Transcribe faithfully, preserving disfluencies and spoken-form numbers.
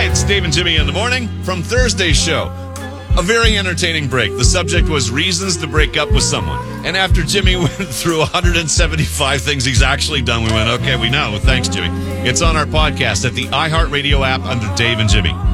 It's Dave and Jimmy in the morning from Thursday's show. A very entertaining break. The subject was reasons to break up with someone. And after Jimmy went through one hundred seventy-five things he's actually done, we went, okay, we know. Thanks, Jimmy. It's on our podcast at the iHeartRadio app under Dave and Jimmy.